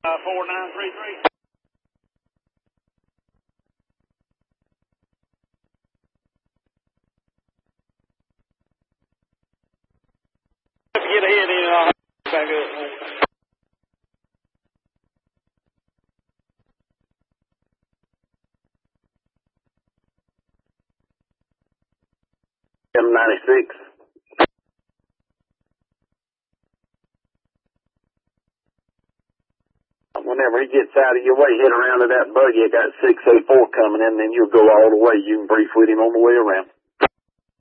4933. Get ahead in and I'll back up. 96. Whenever he gets out of your way, head around to that buggy. I got 684 coming in, then you'll go all the way. You can brief with him on the way around.